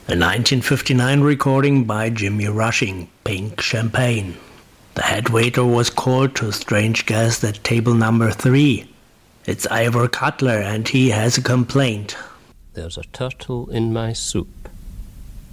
A 1959 recording by Jimmy Rushing, Pink Champagne. The head waiter was called to a strange guest at table number 3. It's Ivor Cutler and he has a complaint. There's a turtle in my soup.